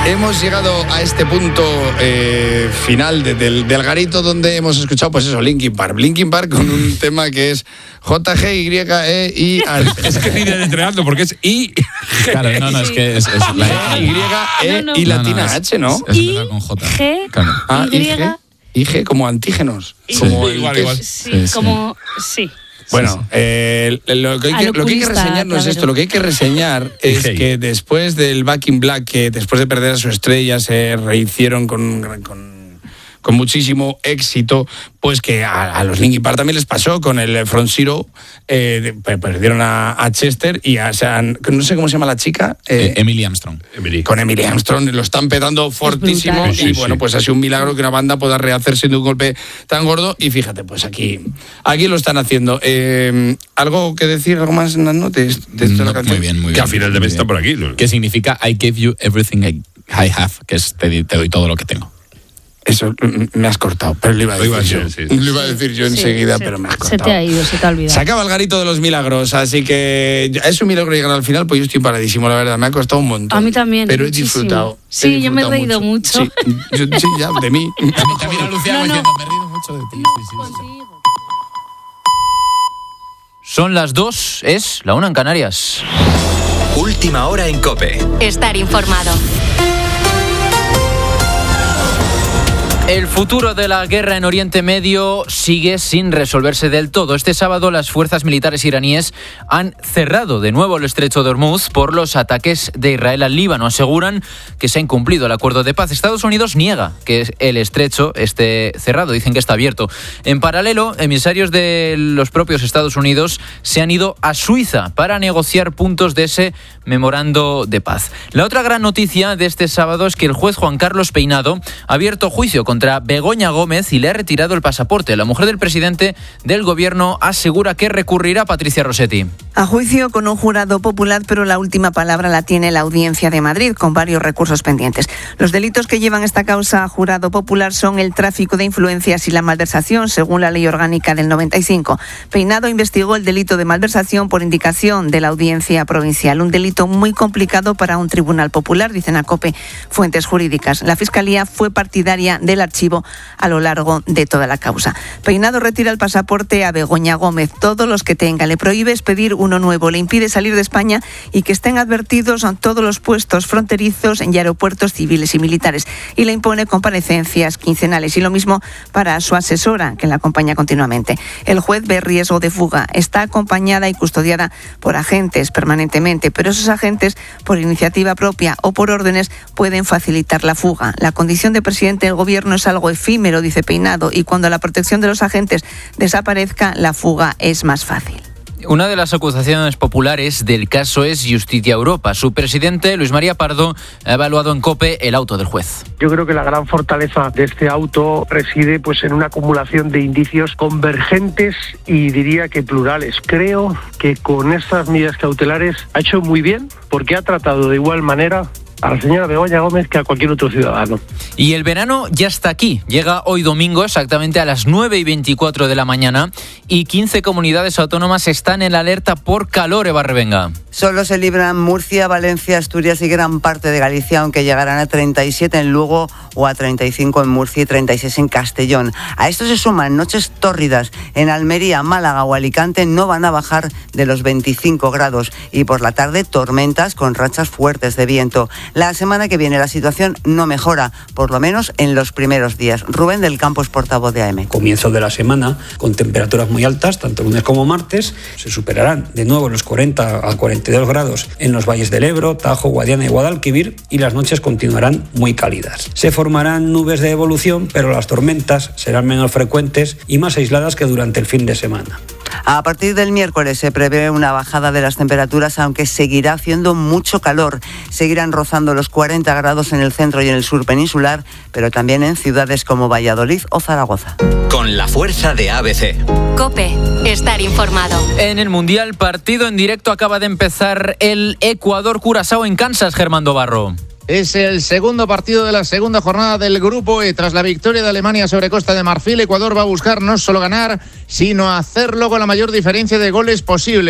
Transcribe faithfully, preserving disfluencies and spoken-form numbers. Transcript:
Hemos llegado a este punto eh, final de, del, del garito donde hemos escuchado, pues eso, Linkin Park. Linkin Park con un tema que es J G Y E I. Es que ni de entrenando porque es I. Claro, no, no, es que es, es la Y, E no, no. y latina no, no, es, H, ¿no? Es, es I, con J. G, Claro. Ah, Y. I G, I G como antígenos. Sí. Como el Igual, que igual. es- Sí, Sí, sí. como... Sí. Bueno, eh, lo, que hay que, lo que hay que Aloculista, reseñar no es Clavero. esto, lo que hay que reseñar es Hey. que después del Back in Black, que después de perder a su estrella se rehicieron con, con, con muchísimo éxito, pues que a, a los Linkin Park también les pasó con el Front Zero, eh, de- perdieron a, a Chester y a, o sea, no sé cómo se llama la chica. Eh, eh, Emily Armstrong. Emily. con Emily Armstrong lo están petando fortísimo brutal. y Sí, sí, bueno, sí. pues ha sido un milagro que una banda pueda rehacerse de un golpe tan gordo y fíjate, pues aquí aquí lo están haciendo. Eh, ¿Algo que decir, algo más en las notas de esta No, canción? muy bien, muy bien. Que al final de mes Muy está bien. por aquí. ¿no? Que significa I gave you everything I, I have, que es te, di- te doy todo lo que tengo. Eso mm, me has cortado, pero lo iba a Lo decir iba a yo. decir, sí. Lo iba a decir yo Sí, enseguida, se- pero me has Se cortado. te ha ido, se te ha olvidado. Se acaba el garito de los milagros, así que es un milagro llegar al final, pues yo estoy paradísimo, la verdad, me ha costado un montón. A mí también, Pero he muchísimo. disfrutado. Sí, he yo me he disfrutado reído mucho. Sí, yo- sí, ya, de mí. También a Luciano No, no. diciendo, me he reído mucho de ti. Sí, sí, sí. Son las dos, es la una en Canarias. Última hora en COPE. Estar informado. El futuro de la guerra en Oriente Medio sigue sin resolverse del todo. Este sábado las fuerzas militares iraníes han cerrado de nuevo el estrecho de Hormuz por los ataques de Israel al Líbano. Aseguran que se ha incumplido el acuerdo de paz. Estados Unidos niega que el estrecho esté cerrado. Dicen que está abierto. En paralelo, emisarios de los propios Estados Unidos se han ido a Suiza para negociar puntos de ese memorando de paz. La otra gran noticia de este sábado es que el juez Juan Carlos Peinado ha abierto juicio contra Begoña Gómez y le ha retirado el pasaporte. La mujer del presidente del gobierno asegura que recurrirá. Patricia Rossetti. A juicio con un jurado popular, pero la última palabra la tiene la Audiencia de Madrid, con varios recursos pendientes. Los delitos que llevan esta causa a jurado popular son el tráfico de influencias y la malversación, según la Ley Orgánica del noventa y cinco. Peinado investigó el delito de malversación por indicación de la Audiencia Provincial, un delito muy complicado para un tribunal popular, dicen a COPE fuentes jurídicas. La Fiscalía fue partidaria del archivo a lo largo de toda la causa. Peinado retira el pasaporte a Begoña Gómez. Todos los que tenga, le prohíbe expedir uno nuevo, le impide salir de España y que estén advertidos en todos los puestos fronterizos y aeropuertos civiles y militares, y le impone comparecencias quincenales, y lo mismo para su asesora, que la acompaña continuamente. El juez ve riesgo de fuga. Está acompañada y custodiada por agentes permanentemente, pero esos agentes, por iniciativa propia o por órdenes, pueden facilitar la fuga. La condición de presidente del gobierno es algo efímero, dice Peinado, y cuando la protección de los agentes desaparezca, la fuga es más fácil. Una de las acusaciones populares del caso es Justicia Europa. Su presidente, Luis María Pardo, ha evaluado en COPE el auto del juez. Yo creo que la gran fortaleza de este auto reside pues en una acumulación de indicios convergentes y diría que plurales. Creo que con estas medidas cautelares ha hecho muy bien, porque ha tratado de igual manera a la señora Begoña Gómez que a cualquier otro ciudadano. Y el verano ya está aquí. Llega hoy domingo exactamente a las nueve y veinticuatro de la mañana y quince comunidades autónomas están en alerta por calor. Eva Revenga. Solo se libran Murcia, Valencia, Asturias y gran parte de Galicia, aunque llegarán a treinta y siete en Lugo o a treinta y cinco en Murcia y treinta y seis en Castellón. A esto se suman noches tórridas. En Almería, Málaga o Alicante no van a bajar de los veinticinco grados y por la tarde tormentas con rachas fuertes de viento. La semana que viene la situación no mejora, por lo menos en los primeros días. Rubén del Campo es portavoz de A M. Comienzo de la semana con temperaturas muy altas, tanto lunes como martes. Se superarán de nuevo los cuarenta a cuarenta y dos grados en los valles del Ebro, Tajo, Guadiana y Guadalquivir, y las noches continuarán muy cálidas. Se formarán nubes de evolución, pero las tormentas serán menos frecuentes y más aisladas que durante el fin de semana. A partir del miércoles se prevé una bajada de las temperaturas, aunque seguirá haciendo mucho calor. Seguirán rozando los cuarenta grados en el centro y en el sur peninsular, pero también en ciudades como Valladolid o Zaragoza. Con la fuerza de A B C. COPE. Estar informado. En el Mundial, partido en directo, acaba de empezar el Ecuador-Curazao en Kansas, Germán Dobarro. Es el segundo partido de la segunda jornada del Grupo E. Tras la victoria de Alemania sobre Costa de Marfil, Ecuador va a buscar no solo ganar, sino hacerlo con la mayor diferencia de goles posible.